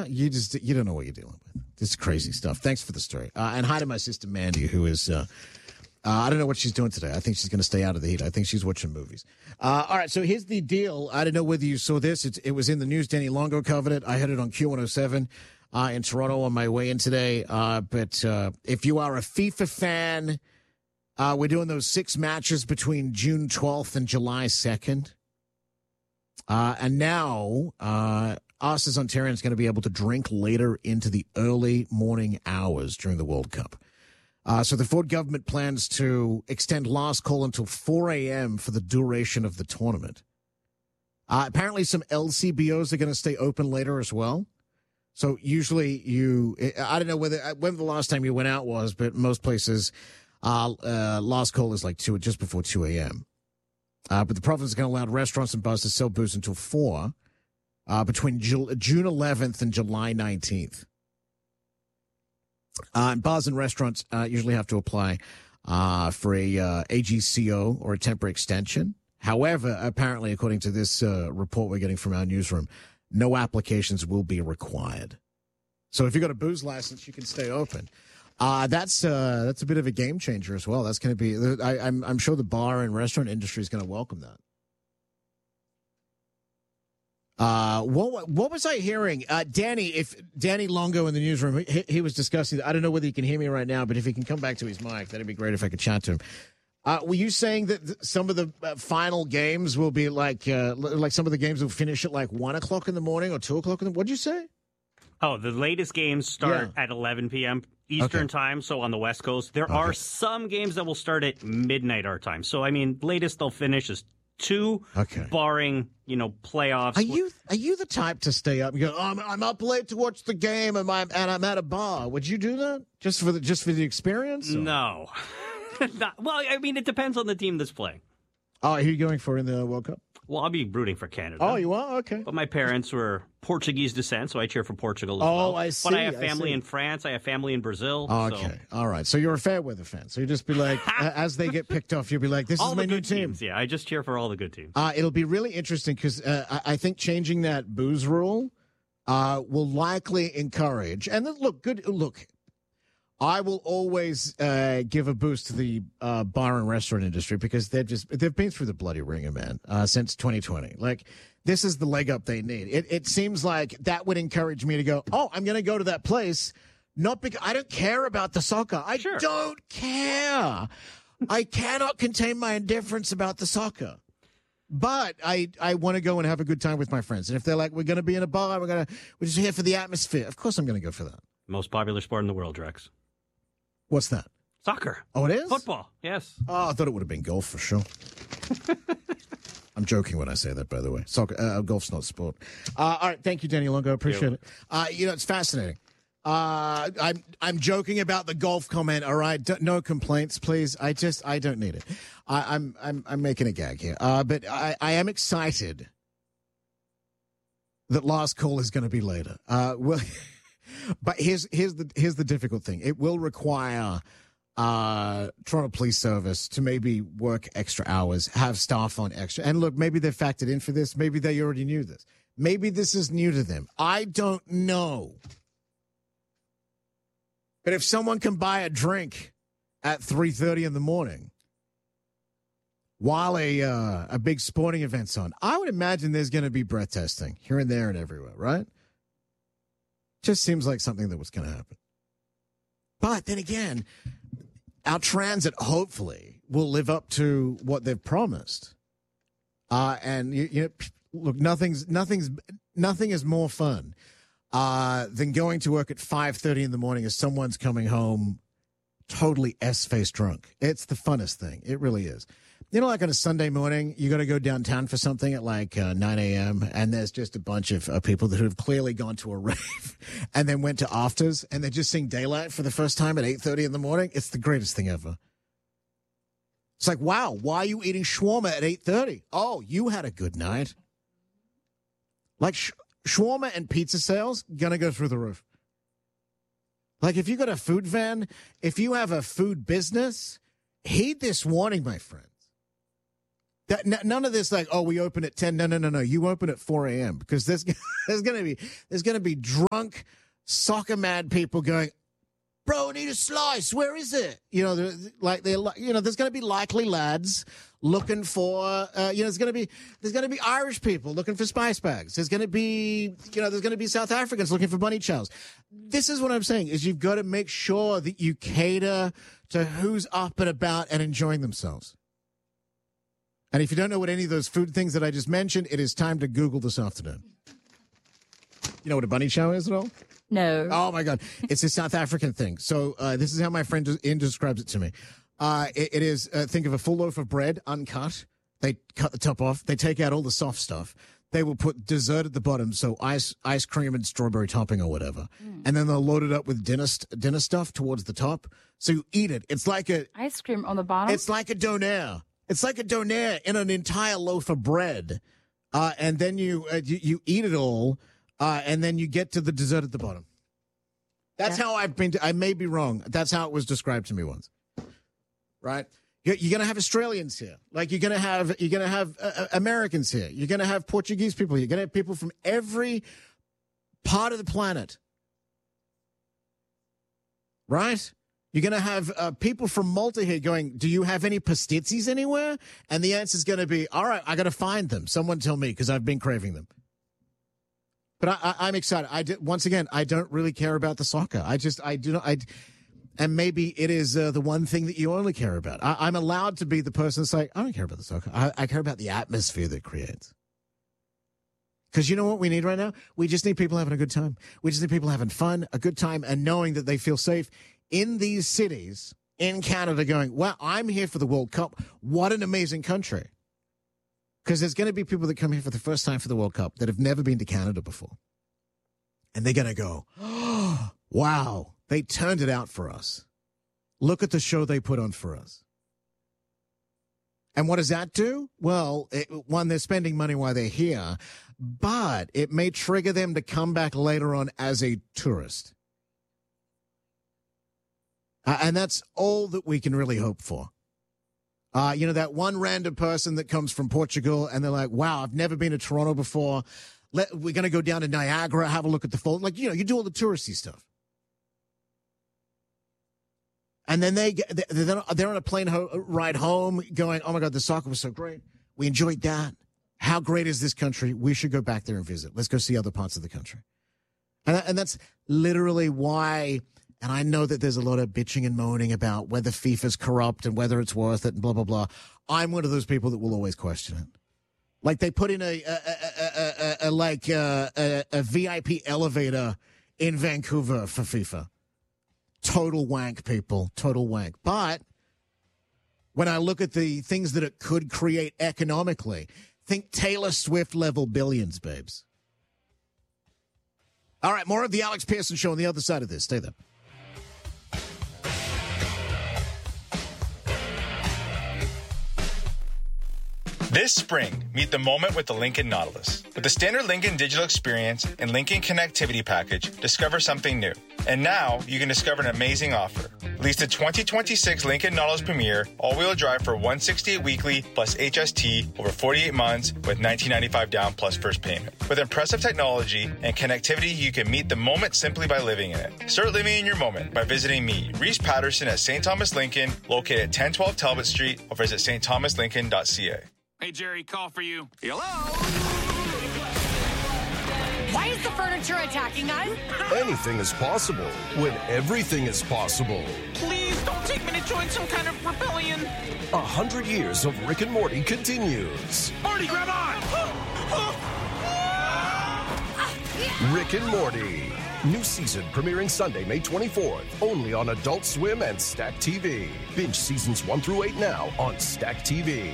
you don't know what you're dealing with. This is crazy stuff. Thanks for the story. And hi to my sister Mandy, who is I don't know what she's doing today. I think she's going to stay out of the heat. I think she's watching movies. All right, so here's the deal. I don't know whether you saw this. It was in the news. Danny Longo covered it. I had it on Q107 in Toronto on my way in today. But if you are a FIFA fan, we're doing those 6 matches between June 12th and July 2nd. And now us as Ontarians going to be able to drink later into the early morning hours during the World Cup. So the Ford government plans to extend last call until 4 a.m. for the duration of the tournament. Apparently some LCBOs are going to stay open later as well. So usually I don't know when the last time you went out was, but most places last call is like just before 2 a.m. But the province is going to allow restaurants and bars to sell booze until 4 between June 11th and July 19th. And bars and restaurants usually have to apply for a AGCO or a temporary extension. However, apparently, according to this report we're getting from our newsroom, no applications will be required. So if you've got a booze license, you can stay open. That's a bit of a game changer as well. That's going to be. I'm sure the bar and restaurant industry is going to welcome that. What was I hearing? Danny Longo in the newsroom, he was discussing. I don't know whether you can hear me right now, but if he can come back to his mic, that'd be great if I could chat to him. Were you saying that some of the final games will be like some of the games will finish at like 1 o'clock in the morning or 2 o'clock in the? What'd you say? Oh, the latest games start at 11 p.m. Eastern time, so on the West Coast. There are some games that will start at midnight our time. So, I mean, latest they'll finish is 2, barring, playoffs. Are you the type to stay up and go, oh, I'm up late to watch the game and I'm at a bar? Would you do that just for the experience? Or? No. Well, I mean, it depends on the team that's playing. Oh, who are you going for in the World Cup? Well, I'll be rooting for Canada. Oh, you are? Okay. But my parents were Portuguese descent, so I cheer for Portugal as well. Oh, I see. But I have family in France. I have family in Brazil. Okay. So. All right. So you're a fair weather fan. So you just be like, as they get picked off, you'll be like, this is my new team. Teams, yeah, I just cheer for all the good teams. It'll be really interesting because I think changing that booze rule will likely encourage. And look. I will always give a boost to the bar and restaurant industry because they've been through the bloody ringer, man, since 2020. Like, this is the leg up they need. It seems like that would encourage me to go, oh, I'm going to go to that place, not because I don't care about the soccer. I don't care. I cannot contain my indifference about the soccer. But I want to go and have a good time with my friends. And if they're like, we're going to be in a bar, we're just here for the atmosphere, of course I'm going to go for that. Most popular sport in the world, Drex. What's that? Soccer. Oh, it is? Football, yes. Oh, I thought it would have been golf for sure. I'm joking when I say that, by the way. Soccer, golf's not sport. All right, thank you, Danny Longo. Appreciate it. It's fascinating. I'm joking about the golf comment. All right, no complaints, please. I don't need it. I'm making a gag here. But I am excited that last call is going to be later. Well. But here's the difficult thing. It will require Toronto Police Service to maybe work extra hours, have staff on extra. And look, maybe they're factored in for this. Maybe they already knew this. Maybe this is new to them. I don't know. But if someone can buy a drink at 3:30 in the morning while a big sporting event's on, I would imagine there's going to be breath testing here and there and everywhere, right? Just seems like something that was going to happen. But then again, our transit hopefully will live up to what they've promised. And look, nothing is more fun than going to work at 5:30 in the morning as someone's coming home totally S-face drunk. It's the funnest thing. It really is. Like on a Sunday morning, you got to go downtown for something at like 9 a.m. and there's just a bunch of people that have clearly gone to a rave and then went to afters and they're just seeing daylight for the first time at 8:30 in the morning. It's the greatest thing ever. It's like, wow, why are you eating shawarma at 8:30? Oh, you had a good night. Like shawarma and pizza sales, gonna go through the roof. Like if you got a food van, if you have a food business, heed this warning, my friend. None of this like, oh, we open at 10. No. You open at 4 a.m. because there's going to be drunk, soccer mad people going, bro, I need a slice. Where is it? There's going to be likely lads looking for, there's going to be Irish people looking for spice bags. There's going to be South Africans looking for bunny chows. This is what I'm saying is you've got to make sure that you cater to who's up and about and enjoying themselves. And if you don't know what any of those food things that I just mentioned, it is time to Google this afternoon. You know what a bunny chow is at all? No. Oh, my God. It's a South African thing. So this is how my friend describes it to me. It is, think of a full loaf of bread, uncut. They cut the top off. They take out all the soft stuff. They will put dessert at the bottom, so ice cream and strawberry topping or whatever. And then they'll load it up with dinner stuff towards the top. So you eat it. It's like ice cream on the bottom? It's like a donair. It's like a donair in an entire loaf of bread. And then you eat it all. And then you get to the dessert at the bottom. That's how I've been. I may be wrong. That's how it was described to me once. Right? You're going to have Australians here. Like you're going to have Americans here. You're going to have Portuguese people here. You're going to have people from every part of the planet. Right? You're going to have people from Malta here going, do you have any pastizzis anywhere? And the answer is going to be, all right, I got to find them. Someone tell me because I've been craving them. But I'm excited. Once again, I don't really care about the soccer. I do not. And maybe it is the one thing that you only care about. I'm allowed to be the person that's like, I don't care about the soccer. I care about the atmosphere that it creates. Because you know what we need right now? We just need people having a good time. We just need people having fun, a good time, and knowing that they feel safe in these cities in Canada going, well, I'm here for the World Cup. What an amazing country. Because there's going to be people that come here for the first time for the World Cup that have never been to Canada before. And they're going to go, oh, wow, they turned it out for us. Look at the show they put on for us. And what does that do? Well, one, they're spending money while they're here, but it may trigger them to come back later on as a tourist. And that's all that we can really hope for. That one random person that comes from Portugal and they're like, wow, I've never been to Toronto before. We're going to go down to Niagara, have a look at the falls. Like, you do all the touristy stuff. And then they're on a plane ride home going, oh, my God, the soccer was so great. We enjoyed that. How great is this country? We should go back there and visit. Let's go see other parts of the country. And that's literally why. And I know that there's a lot of bitching and moaning about whether FIFA's corrupt and whether it's worth it and blah, blah, blah. I'm one of those people that will always question it. Like they put in a VIP elevator in Vancouver for FIFA. Total wank, people. Total wank. But when I look at the things that it could create economically, think Taylor Swift level billions, babes. All right, more of the Alex Pearson Show on the other side of this. Stay there. This spring, meet the moment with the Lincoln Nautilus. With the standard Lincoln digital experience and Lincoln connectivity package, discover something new. And now, you can discover an amazing offer. Lease the 2026 Lincoln Nautilus Premier all-wheel drive for $168 weekly plus HST over 48 months with $1995 down plus first payment. With impressive technology and connectivity, you can meet the moment simply by living in it. Start living in your moment by visiting me, Reese Patterson at St. Thomas Lincoln, located at 1012 Talbot Street, or visit stthomaslincoln.ca. Hey, Jerry, call for you. Hello? Why is the furniture attacking us? Anything is possible when everything is possible. Please don't take me to join some kind of rebellion. 100 years of Rick and Morty continues. Morty, grab on! Rick and Morty. New season premiering Sunday, May 24th. Only on Adult Swim and Stack TV. Binge seasons 1 through 8 now on Stack TV.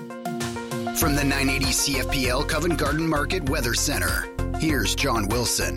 From the 980 CFPL Covent Garden Market Weather Center, here's John Wilson.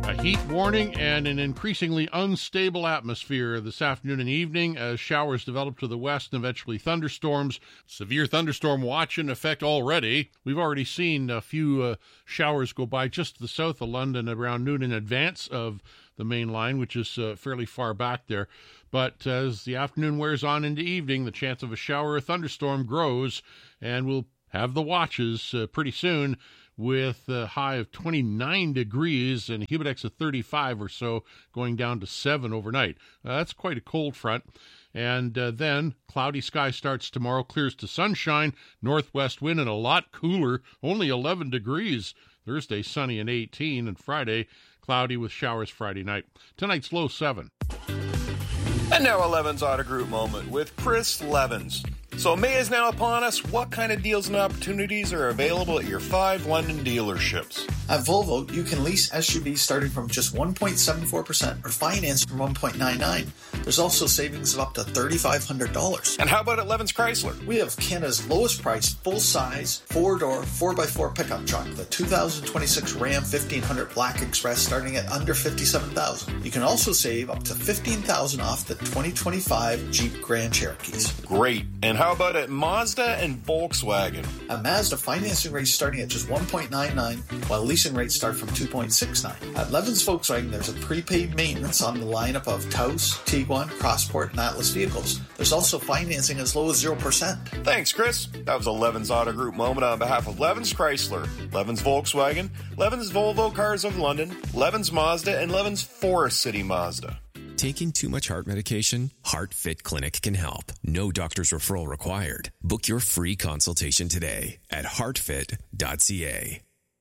A heat warning and an increasingly unstable atmosphere this afternoon and evening as showers develop to the west and eventually thunderstorms. Severe thunderstorm watch in effect already. We've already seen a few showers go by just to the south of London around noon in advance of the main line, which is fairly far back there. But as the afternoon wears on into evening, the chance of a shower or thunderstorm grows, and we'll have the watches pretty soon, with a high of 29 degrees and a humidex of 35 or so, going down to 7 overnight. That's quite a cold front. And then cloudy sky starts tomorrow, clears to sunshine, northwest wind, and a lot cooler, only 11 degrees. Thursday, sunny and 18, and Friday, cloudy with showers Friday night. Tonight's low 7. And now a Levins Auto Group moment with Chris Levins. So May is now upon us. What kind of deals and opportunities are available at your 5 London dealerships? At Volvo, you can lease SUVs starting from just 1.74% or finance from 1.99%. There's also savings of up to $3,500. And how about at Levins Chrysler? We have Canada's lowest price, full-size, 4-door, 4x4 pickup truck, the 2026 Ram 1500 Black Express starting at under $57,000. You can also save up to $15,000 off the 2025 Jeep Grand Cherokees. Great. And how about at Mazda and Volkswagen? At Mazda, financing rates starting at just 1.99%, while leasing rates start from 2.69%. At Levins Volkswagen, there's a prepaid maintenance on the lineup of Taos, Tiguan, Crossport, and Atlas vehicles. There's also financing as low as 0%. Thanks, Chris. That was a Levins Auto Group moment on behalf of Levins Chrysler, Levins Volkswagen, Levins Volvo Cars of London, Levins Mazda, and Levins Forest City Mazda. Taking too much heart medication? HeartFit Clinic can help. No doctor's referral required. Book your free consultation today at heartfit.ca.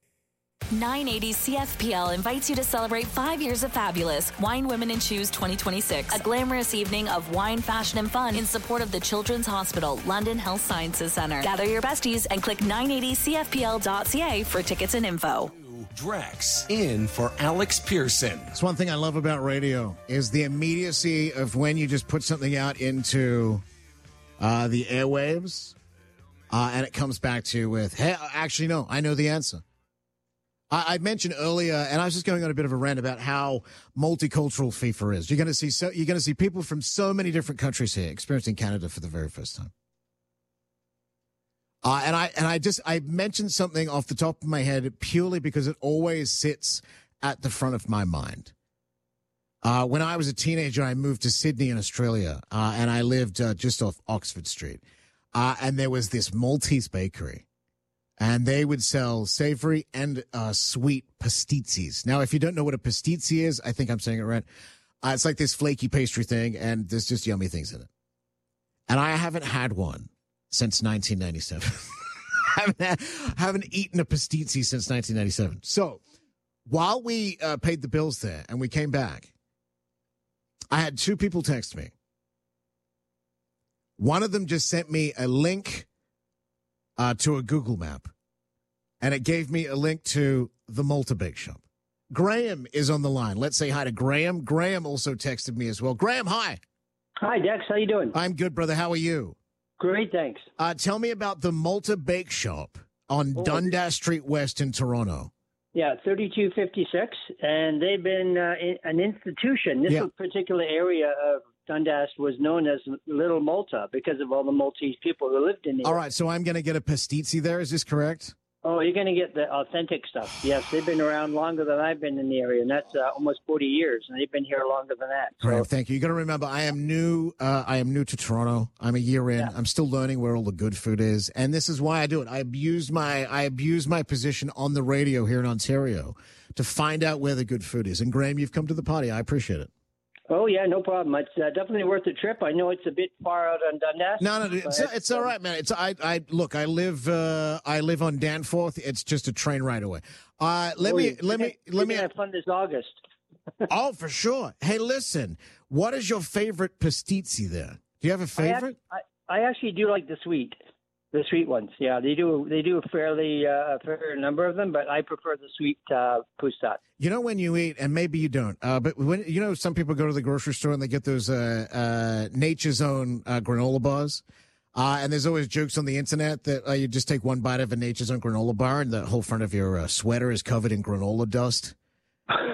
980 CFPL invites you to celebrate 5 years of fabulous Wine, Women, and Shoes 2026, a glamorous evening of wine, fashion, and fun in support of the Children's Hospital London Health Sciences Centre. Gather your besties and click 980cfpl.ca for tickets and info. Drex in for Alex Pearson. That's one thing I love about radio is the immediacy of when you just put something out into the airwaves and it comes back to you with, hey, actually, no, I know the answer. I mentioned earlier, and I was just going on a bit of a rant about how multicultural FIFA is. You're going to see people from so many different countries here experiencing Canada for the very first time. And I mentioned something off the top of my head purely because it always sits at the front of my mind. When I was a teenager, I moved to Sydney in Australia, and I lived just off Oxford Street. And there was this Maltese bakery, and they would sell savory and sweet pastizzis. Now, if you don't know what a pastizzi is, I think I'm saying it right. It's like this flaky pastry thing, and there's just yummy things in it. And I haven't had one since 1997. haven't eaten a pastizzi since 1997. So while we paid the bills there and we came back, I had 2 people text me. One of them just sent me a link to a Google map, and it gave me a link to the Malta Bake Shop. Graham is on the line. Let's say hi to Graham. Graham also texted me as well. Graham, hi. Hi, Dex. How you doing? I'm good, brother. How are you? Great, thanks. Tell me about the Malta Bake Shop on Dundas Street West in Toronto. Yeah, 3256, and they've been an institution. This particular area of Dundas was known as Little Malta because of all the Maltese people who lived in there. All right, so I'm going to get a pastizzi there. Is this correct? Oh, you're going to get the authentic stuff. Yes, they've been around longer than I've been in the area, and that's almost 40 years, and they've been here longer than that. Graham, thank you. You got to remember, I am new to Toronto. I'm a year in. Yeah. I'm still learning where all the good food is, and this is why I do it. I abuse my position on the radio here in Ontario to find out where the good food is. And Graham, you've come to the party. I appreciate it. Oh, yeah, no problem. It's definitely worth the trip. I know it's a bit far out on Dundas. No, it's all right, man. I live on Danforth. It's just a train ride away. Let me have fun this August. Oh, for sure. Hey, listen, what is your favorite pastizzi there? Do you have a favorite? I actually do like the sweet ones. Yeah, they do a fair number of them, but I prefer the sweet pusat. You know, when you eat, and maybe you don't, but when some people go to the grocery store and they get those Nature's Own granola bars, and there's always jokes on the internet that you just take one bite of a Nature's Own granola bar and the whole front of your sweater is covered in granola dust.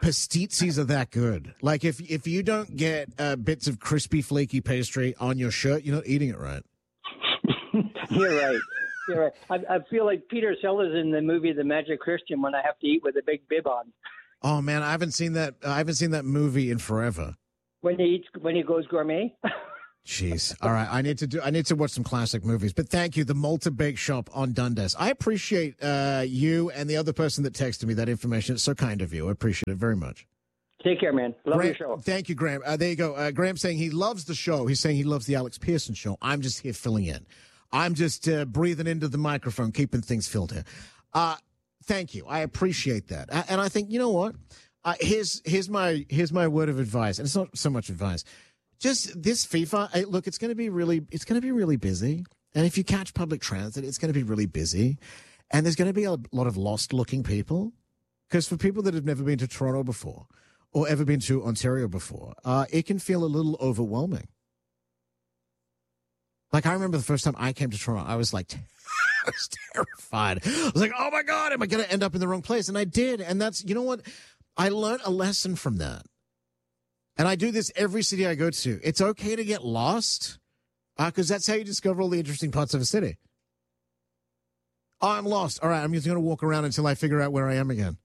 Pastizzis are that good. Like, if you don't get bits of crispy, flaky pastry on your shirt, you're not eating it right. You're right. You're right. I feel like Peter Sellers in the movie The Magic Christian when I have to eat with a big bib on. Oh man, I haven't seen that movie in forever. When he goes gourmet. Jeez. All right, I need to watch some classic movies. But thank you, the Malta Bake Shop on Dundas. I appreciate you and the other person that texted me that information. It's so kind of you. I appreciate it very much. Take care, man. Love Graham, your show. Thank you, Graham. There you go. Graham saying he loves the show. He's saying he loves the Alex Pearson show. I'm just here filling in. I'm just breathing into the microphone, keeping things filled here. Thank you. I appreciate that. And I think, you know what? Here's my word of advice. And it's not so much advice. Just this FIFA, look, it's going to be really busy. And if you catch public transit, it's going to be really busy. And there's going to be a lot of lost-looking people. Because for people that have never been to Toronto before or ever been to Ontario before, it can feel a little overwhelming. Like, I remember the first time I came to Toronto, I was like, I was terrified. I was like, oh, my God, am I going to end up in the wrong place? And I did. And that's, you know what? I learned a lesson from that. And I do this every city I go to. It's okay to get lost because that's how you discover all the interesting parts of a city. Oh, I'm lost. All right, I'm just going to walk around until I figure out where I am again.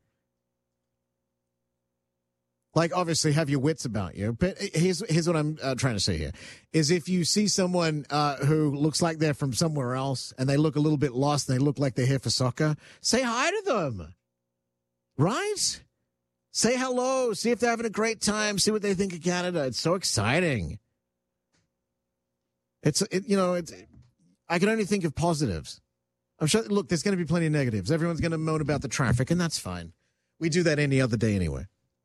Like, obviously, have your wits about you. But here's what I'm trying to say here, is if you see someone who looks like they're from somewhere else and they look a little bit lost and they look like they're here for soccer, say hi to them. Right? Say hello. See if they're having a great time. See what they think of Canada. It's so exciting. I can only think of positives. I'm sure, look, there's going to be plenty of negatives. Everyone's going to moan about the traffic, and that's fine. We do that any other day anyway.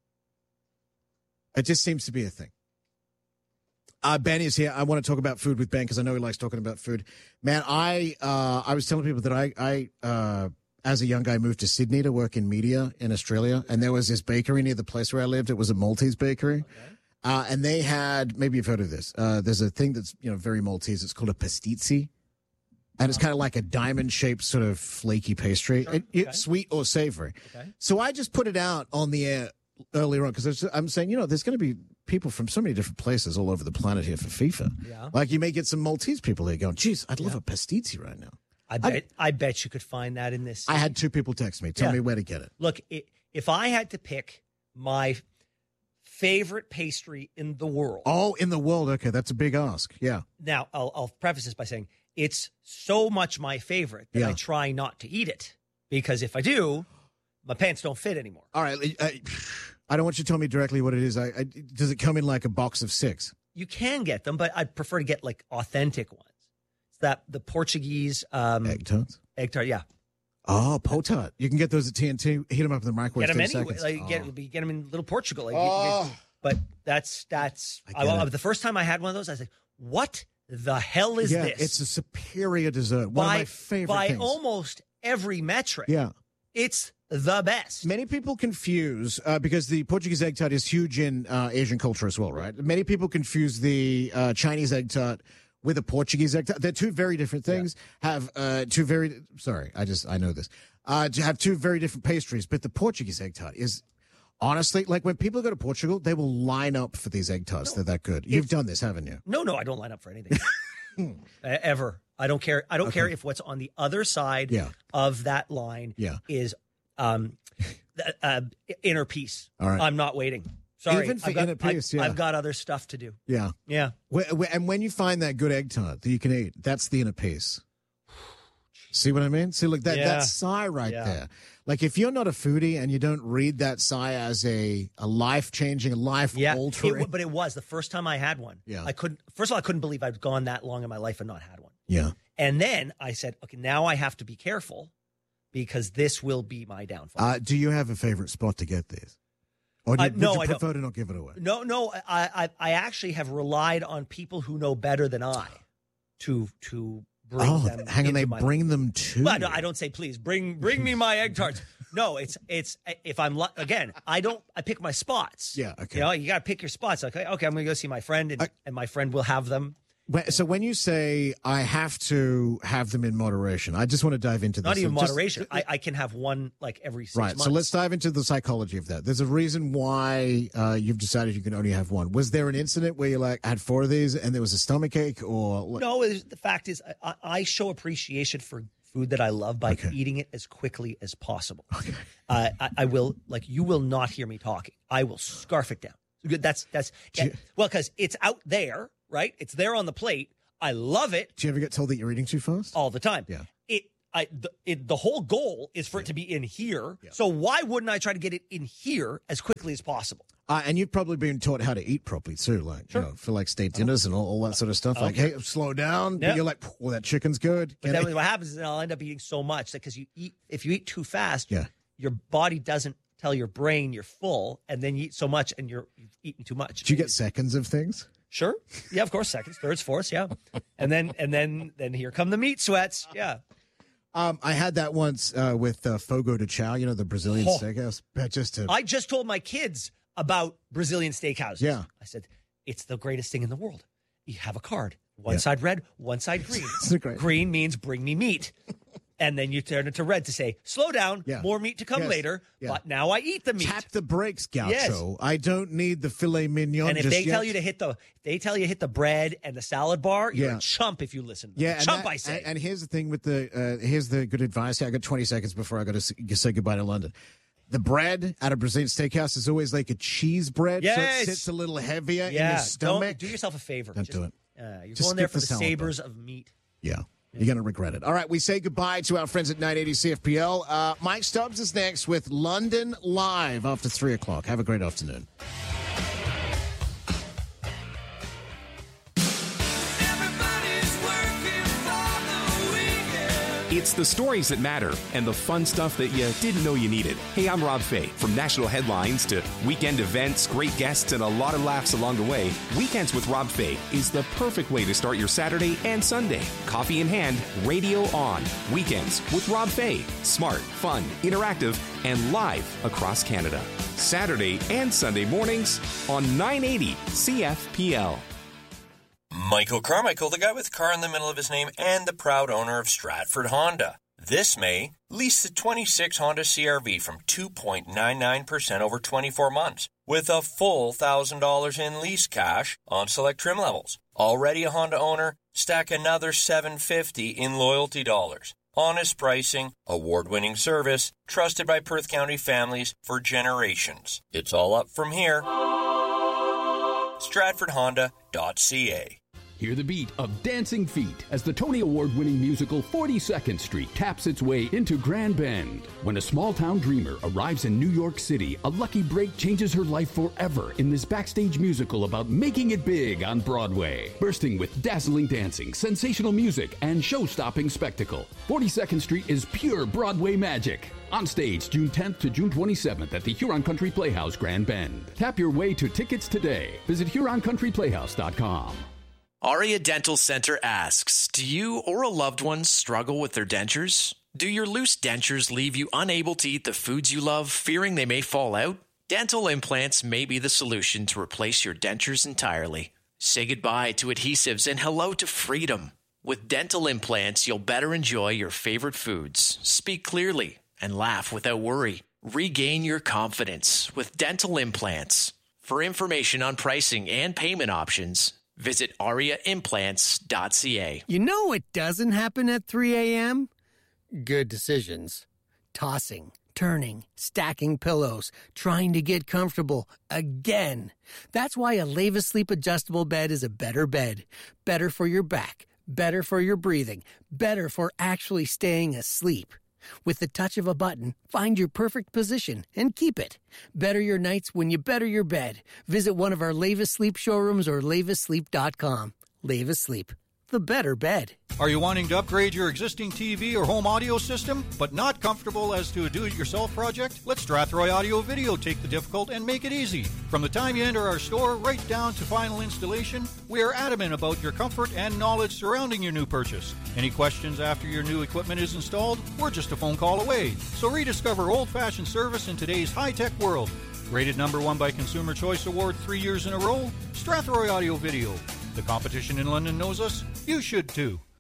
It just seems to be a thing. Ben is here. I want to talk about food with Ben because I know he likes talking about food. Man, I was telling people that I as a young guy, moved to Sydney to work in media in Australia, and there was this bakery near the place where I lived. It was a Maltese bakery. Okay. And they had, maybe you've heard of this, there's a thing that's very Maltese. It's called a pastizzi. And it's kind of like a diamond-shaped sort of flaky pastry. Sure. It's sweet or savory. Okay. So I just put it out on the air earlier on because I'm saying, there's going to be people from so many different places all over the planet here for FIFA. Yeah. Like you may get some Maltese people here going, geez, I'd love a pastizzi right now. I bet you could find that in this city. I had two people text me. Tell me where to get it. Look, if I had to pick my favorite pastry in the world. Oh, in the world. Okay, that's a big ask. Yeah. Now, I'll preface this by saying it's so much my favorite that I try not to eat it. Because if I do, my pants don't fit anymore. All right. I don't want you to tell me directly what it is. Does it come in like a box of 6? You can get them, but I'd prefer to get like authentic ones. That the Portuguese egg tarts. Egg tart, yeah. Oh, po-tart. You can get those at TNT. Heat them up in the microwave. Get them anyway. Get them in Little Portugal. But that's. The first time I had one of those, I was like, "What the hell is this?" It's a superior dessert. One of my favorite things. By almost every metric. Yeah, it's the best. Many people confuse because the Portuguese egg tart is huge in Asian culture as well, right? Many people confuse the Chinese egg tart with a Portuguese egg tart. They're two very different things. Yeah. Have two very I know this. To have two very different pastries, but the Portuguese egg tart is honestly like when people go to Portugal, they will line up for these egg tarts. They're that good. You've done this, haven't you? No, I don't line up for anything. Ever. I don't care. I don't care if what's on the other side of that line is inner peace. All right. I'm not waiting. Sorry, even for inner peace, I've got other stuff to do. Yeah. Yeah. And when you find that good egg tart that you can eat, that's the inner peace. See what I mean? See, look, that's sigh right there. Like, if you're not a foodie and you don't read that sigh as a life-changing, life-altering. But it was. The first time I had one, I couldn't believe I'd gone that long in my life and not had one. Yeah. And then I said, okay, now I have to be careful because this will be my downfall. Do you have a favorite spot to get these? Or would you prefer to not give it away? No. I actually have relied on people who know better than I to bring them. Hang on, they bring them to Well, you. no, I don't say please bring me my egg tarts. No, it's if I'm again, I pick my spots. Yeah, okay. You got to pick your spots. Okay, I'm going to go see my friend, and my friend will have them. So when you say I have to have them in moderation, I just want to dive into this. Not even moderation. I can have one like every 6 months. So let's dive into the psychology of that. There's a reason why you've decided you can only have one. Was there an incident where you had 4 of these and there was a stomachache or? No, the fact is I show appreciation for food that I love by eating it as quickly as possible. Okay. I will, you will not hear me talking. I will scarf it down. Because it's out there. Right? It's there on the plate. I love it. Do you ever get told that you're eating too fast? All the time. Yeah. The whole goal is for it to be in here. Yeah. So why wouldn't I try to get it in here as quickly as possible? And you've probably been taught how to eat properly too, for state dinners and all that sort of stuff. Like, hey, slow down. But you're like, well, that chicken's good. But then what happens is I'll end up eating so much because if you eat too fast, your body doesn't tell your brain you're full, and then you eat so much and you've eaten too much. Do you get seconds of things? Sure. Yeah, of course. Seconds, thirds, fourths. Yeah. And then here come the meat sweats. Yeah. I had that once with Fogo de Chao, the Brazilian steakhouse. I just told my kids about Brazilian steakhouses. Yeah. I said, it's the greatest thing in the world. You have a card. One side red, one side green. Green means bring me meat. And then you turn it to red to say, slow down, more meat to come later, but now I eat the meat. Tap the brakes, Gaucho. Yes. I don't need the filet mignon. And if they tell you to hit the bread and the salad bar, you're a chump if you listen. Chump, I say. And here's the thing with here's the good advice. I got 20 seconds before I got to say goodbye to London. The bread at a Brazilian steakhouse is always like a cheese bread, so it sits a little heavier in your stomach. Do yourself a favor. Don't do it. You're going there for the sabers of meat. Yeah. You're going to regret it. All right, we say goodbye to our friends at 980 CFPL. Mike Stubbs is next with London Live after 3 o'clock. Have a great afternoon. It's the stories that matter and the fun stuff that you didn't know you needed. Hey, I'm Rob Fay. From national headlines to weekend events, great guests, and a lot of laughs along the way, Weekends with Rob Fay is the perfect way to start your Saturday and Sunday. Coffee in hand, radio on. Weekends with Rob Fay. Smart, fun, interactive, and live across Canada. Saturday and Sunday mornings on 980 CFPL. Michael Carmichael, the guy with car in the middle of his name and the proud owner of Stratford Honda. This May, lease the 26 Honda CR-V from 2.99% over 24 months with a full $1,000 in lease cash on select trim levels. Already a Honda owner? Stack another $750 in loyalty dollars. Honest pricing, award-winning service, trusted by Perth County families for generations. It's all up from here. StratfordHonda.ca. Hear the beat of Dancing Feet as the Tony Award-winning musical 42nd Street taps its way into Grand Bend. When a small-town dreamer arrives in New York City, a lucky break changes her life forever in this backstage musical about making it big on Broadway. Bursting with dazzling dancing, sensational music, and show-stopping spectacle, 42nd Street is pure Broadway magic. On stage June 10th to June 27th at the Huron Country Playhouse, Grand Bend. Tap your way to tickets today. Visit HuronCountryPlayhouse.com. Aria Dental Center asks, do you or a loved one struggle with their dentures? Do your loose dentures leave you unable to eat the foods you love, fearing they may fall out? Dental implants may be the solution to replace your dentures entirely. Say goodbye to adhesives and hello to freedom. With dental implants, you'll better enjoy your favorite foods, speak clearly, and laugh without worry. Regain your confidence with dental implants. For information on pricing and payment options, visit ariaimplants.ca. You know what doesn't happen at 3 a.m.? Good decisions. Tossing, turning, stacking pillows, trying to get comfortable again. That's why a Leva Sleep adjustable bed is a better bed. Better for your back, better for your breathing, better for actually staying asleep. With the touch of a button, find your perfect position and keep it. Better your nights when you better your bed. Visit one of our Leva Sleep showrooms or levasleep.com. Leva Sleep, the better bed. Are you wanting to upgrade your existing TV or home audio system, but not comfortable as to a do-it-yourself project? Let Strathroy Audio Video take the difficult and make it easy. From the time you enter our store right down to final installation, we are adamant about your comfort and knowledge surrounding your new purchase. Any questions after your new equipment is installed? We're just a phone call away. So rediscover old-fashioned service in today's high-tech world. Rated #1 by Consumer Choice Award 3 years in a row, Strathroy Audio Video. The competition in London knows us. You should too.